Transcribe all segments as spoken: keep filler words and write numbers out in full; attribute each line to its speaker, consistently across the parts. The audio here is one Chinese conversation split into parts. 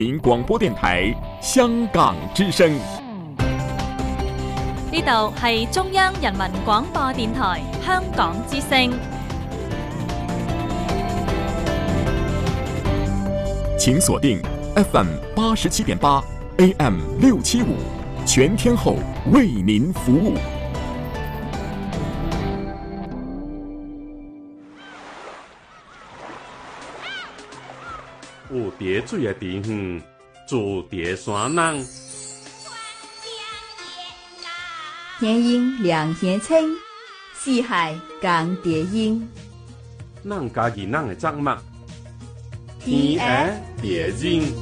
Speaker 1: 廣播電台香港之聲，
Speaker 2: 呢度係中央人民廣播電台香港之聲。
Speaker 1: 請鎖定 F M 八十七點八 A M 六七五，全天候為您服務。
Speaker 3: 有蝶水的地方，住蝶山人。
Speaker 4: 天陰兩天青，四海共蝶英。
Speaker 3: 咱家己咱的作物，天涯蝶人。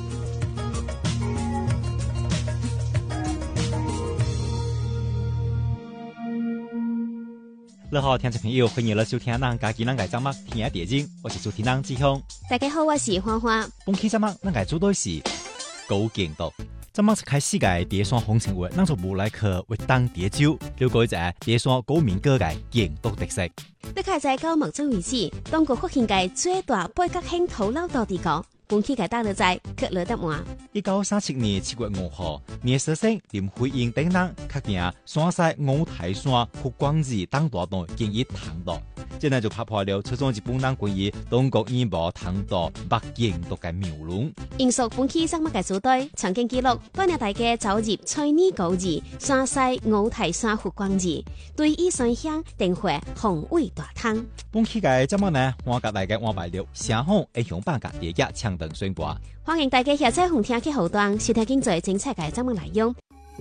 Speaker 5: 你好，聽眾朋友，歡迎嚟收聽咱家己咱嘅節目《天涯蝶人》，我是主持人志雄。
Speaker 6: 大家好，我是花花。
Speaker 5: 本期節目咱嘅主題是高境度。節目是開始嘅蝶山風情活，咱就無來去活動蝶酒，了解一下蝶山高民歌嘅境度特色。
Speaker 6: 你睇在到目前為止，當國發現嘅最大八角形土樓道地高，本期嘅打落在克羅德灣。
Speaker 5: 一九三七年七月五號，聶師生林徽因等人確定山西五台山福光寺等大段建議通道，這呢就拍破了初中日本人關於中國醫無通道北境度嘅謬論。
Speaker 6: 因屬本期節目嘅主題，曾經記錄當日大家走入翠泥高寺、山西五台山福光寺，對伊山鄉定會宏偉大湯。
Speaker 5: 本期嘅節目呢，我甲大家安排了城鄉影響版嘅第一唱段宣播。
Speaker 6: 歡迎大家下載紅聽嘅後段，收聽經濟精彩嘅節目內容。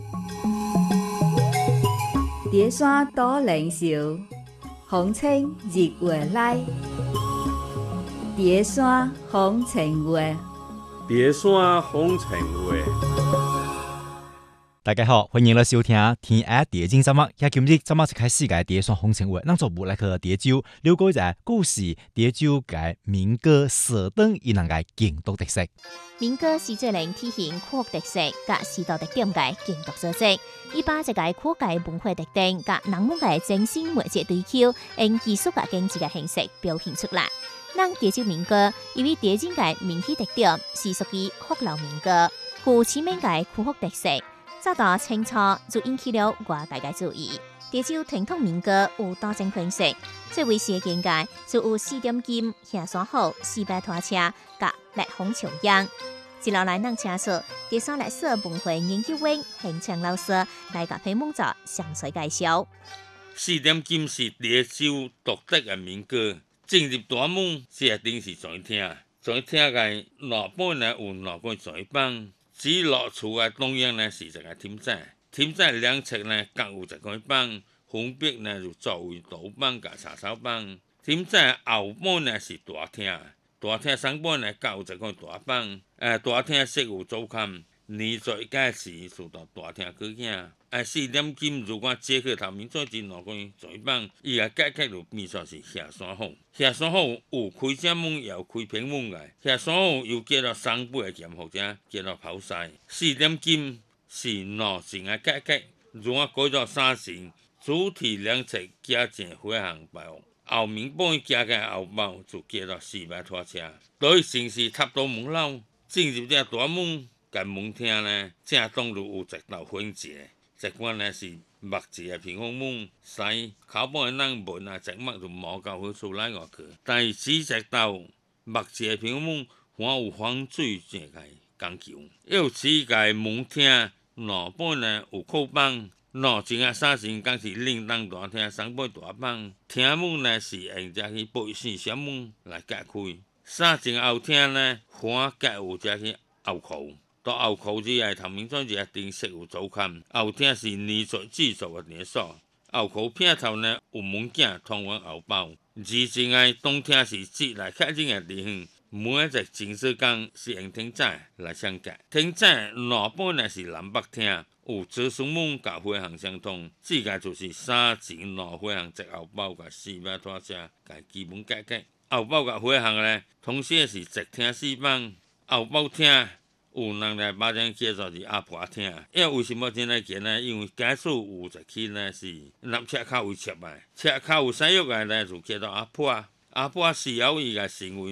Speaker 4: 蝶山多靈秀，風情日月來。蝶山風情活，
Speaker 3: 蝶山風情活。
Speaker 5: 大家好，歡迎嚟收聽天涯蝶人節目。今日節目就開始嘅蝶山風情活，咱就無來去蝶酒，了解一下故事蝶酒嘅民歌設定以能嘅境度特色。
Speaker 7: 民歌是最能體現科學特色甲時代特點嘅境度特色，伊把這個科學文化特點甲人們嘅精神媒介追求，用技術甲經濟嘅形式表現出來。咱蝶酒民歌因為蝶人嘅明顯特點是屬於福流民歌，具前面嘅科學特色。早到清楚就引起了外界嘅注意。蝶酒傳統民歌有多種形式，最為時嘅境界就有四點金、下山後、四百拖車、甲烈風潮樣。接落來，咱請出蝶山歷史文化研究院現場老師來甲批蒙作詳細介紹。
Speaker 8: 四點金是蝶酒獨特嘅民歌，進入大門設定是全聽，全聽嘅老本呢有老本全班。只落厝嘅當然呢是一個添仔，添仔兩側呢各有一個班，分別呢就作為導班甲查哨班。添仔後半呢是大廳，大廳上半呢各有一個大班。誒，大廳設有組刊，年在屆時就到大廳去行。誒，四點金如果接去頭面做陣兩個全班，伊個價格就變作是下山後，下山後有開正門也有開平門嘅，下山後又叫做雙倍嘅劍或者叫做跑賽。四點金是兩成嘅價格，如果改做三成，主體兩側加正回航包，後面半加嘅後包就叫做四百拖車。對城市塔到門樓，進入這大門嘅門廳呢，正當路有一道分界。這關呢是木質嘅平方門，使口幫嘅人門啊，這物就冇夠好出來外去。但係只隻道木質嘅平方門，還有防水這個講究。又此個門廳兩半呢有靠幫，兩前啊三層更是另當大廳，上半大幫。廳門呢是用這去背四小門來隔開，三層後廳呢還隔有這去後口。到後口只係頭面裝住一定色有組刊，後廳是泥作製作嘅連鎖。後口片頭呢有門鏡通往後包，而前嘅東廳是接來客人嘅地方，每一隻淨水缸是用艇仔來相隔。艇仔兩半呢是南北廳，有左雙門甲回航相通，這個就是三前兩回航直後包甲四百拖車嘅基本價格。後包甲回航呢，同時是直廳四班，後包廳。有人來把這叫做是阿婆廳，因為為什麼這樣講呢？因為假數有一區呢是南赤口為切的，赤口有使用的呢就叫做阿婆。阿婆是有伊個成為呢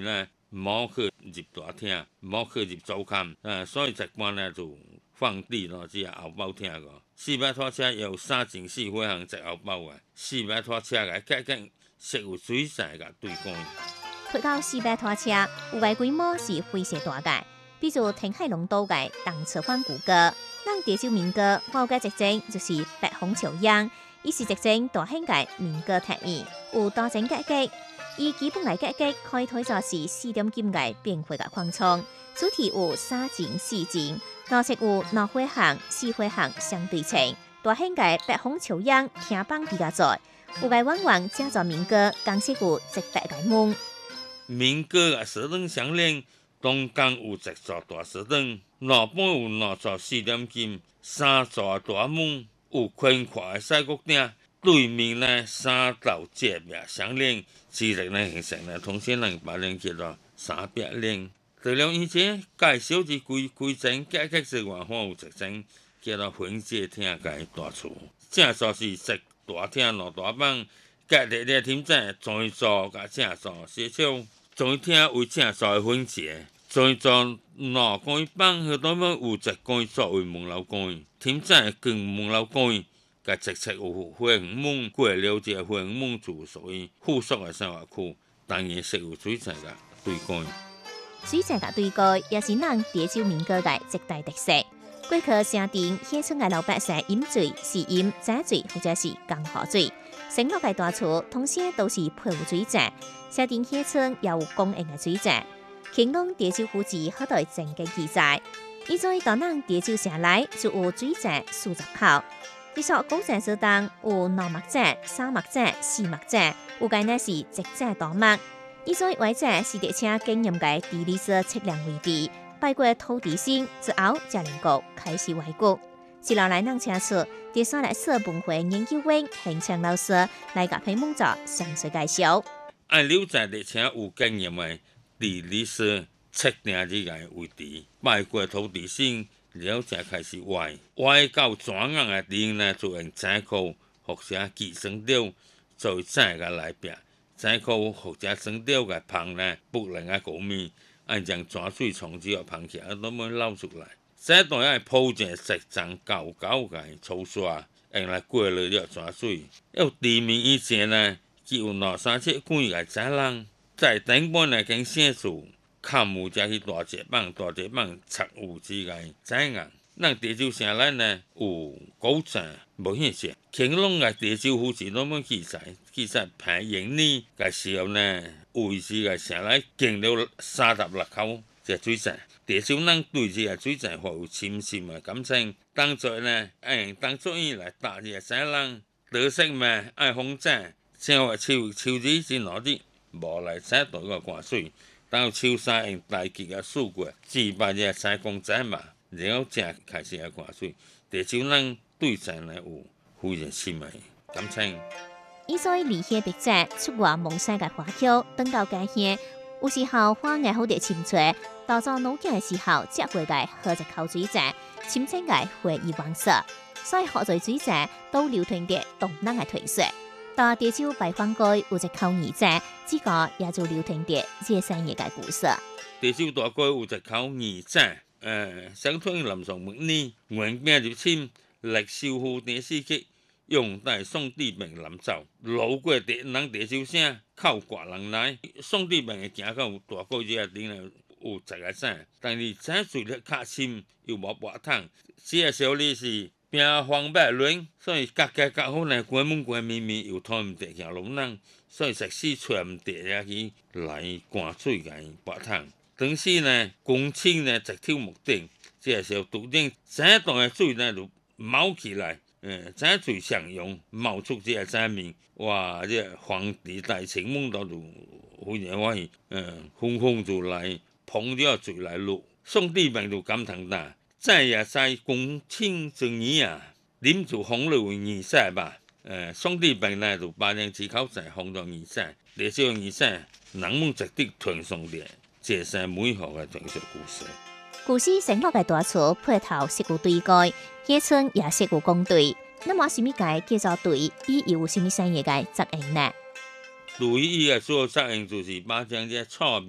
Speaker 8: 唔好去入大廳，唔好去入早刊。誒，所以習慣呢就放低咯，只係後包聽個。四百拖車有三前四回行直後包嘅，四百拖車嘅結結食有水勢嘅對幹。
Speaker 7: 配到四百拖車，有嘅規模是非常大嘅，比如天海龍島嘅東側番古歌。咱潮州民歌，我嘅特徵就是白虹朝陽，伊是一種大型嘅民歌特語，有多種結構。伊基本嘅結構可以睇作是四點金嘅變化嘅擴充，主題有三前四前，邏輯有兩回行、四回行相對稱。大型嘅白虹朝陽聽棒比較多，有嘅往往借助民歌，講述有直白嘅夢。
Speaker 8: 民歌嘅舌燈相連，中間有一座大舌燈，兩半有兩座四點金，三座大夢，有寬闊嘅西角頂，對面呢三道接脈相連，智力呢形成呢同時能把人叫做三百連。除了以前介紹之規規整結構之外，還有一種叫做分界聽嘅大詞，正數是食大聽兩大棒，隔日日添仔再做甲正數寫唱，再聽為正數嘅分界。再做兩個棒，許多麼有一個作為門樓杆，添仔更門樓杆。甲直接有花園門過了解花園門就屬於附屬嘅生活區，當然是有水質嘅對幹。
Speaker 7: 水質嘅對幹也是咱潮州民歌嘅一大特色。過去城鎮鄉村嘅老百姓飲水是飲井水或者是江河水，生活嘅大厝通常都是配有水井，城鎮鄉村也有公營嘅水井。乾隆潮州府志好多正嘅記載，依在到咱潮州城內就有水井四十口。呢所古井所當有兩目井、三目井、四目井，有嘅呢是一井多目。依在外井是地車經驗嘅地理上測量位置，拜過土地先之後，才能夠開始挖掘。接落來能請出第三歷史文化研究院現場老師來甲屏幕做詳細介紹。
Speaker 8: 按了解地車有經驗嘅地理上測量呢個位置，拜過土地先。了才開始挖，挖到怎樣嘅地呢？就用井口或者寄生掉，在井嘅內邊，井口或者生掉嘅棚呢，不能嘅高面，按將泉水從這個棚起，都冇撈出來。這度要鋪一石層高高嘅粗刷，用來過濾了泉水。要地面以前呢，只有兩三尺寬嘅井欄，在頂部呢經寫住。看木家去大隻棒，大隻棒插有之個井硬。咱潮州城內呢有古井無顯示，乾隆嘅潮州府志都冇記載，記載平盈年嘅時候呢，位置嘅城內建了三十六口隻水井。潮州人對這個水井懷有深深嘅感情，當作呢按當作伊來打這個井欄，特色嘛愛風井，像話秋秋日至落日，無來井度個灌水。到秋山用大吉嘅樹過，只把隻採光井嘛，然後才開始嚟灌水。潮州人對井呢有非常深嘅感情。
Speaker 7: 依所離鄉別井出外夢想嘅華僑，等到家鄉，有時候花藝好啲清脆，到咗農耕嘅時候，接回嘅喝一口水井，深深嘅回憶往事。所以好在水井都流傳啲動人嘅特色。到潮州拜訪街有一口二井，這個也就流傳啲熱山野嘅故事。
Speaker 8: 潮州大街有一口二井，誒、呃，相傳南宋末年，元兵入侵，歷收復第四期，用帶宋帝汴南走，路過敵人潮州城，靠掛人來，宋帝汴嘅行到大街這個頂有十個井，但是井水咧較深，又無白桶，這個時候呢是。平方百輪，所以各家各戶呢，關門關面面又拖唔得行路人，所以食肆出唔得也去來灌水嘅白桶。當時呢，公卿呢直挑目定，這個時候突然井洞嘅水呢就冒起來，誒，井水上湧冒出這個井面，哇！這個、皇帝大清夢到就非常歡喜，嗯，風風就來捧咗水來落，宋帝汴就感嘆啦。在也在公卿之耳啊，啉住紅了為耳塞吧。誒，宋帝汴呢就把人之口在紅到耳塞，這些耳塞人們值得傳頌嘅，這是美好嘅傳說故事。
Speaker 7: 故事生活嘅大厝配頭設有對蓋，鄉村也設有公隊。那麼什麼解叫做隊？伊又有什麼產業嘅責任呢？
Speaker 8: 隊伊嘅主要責任就是把將這草米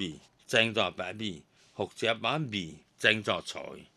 Speaker 8: 整作百味，或者把味整作菜。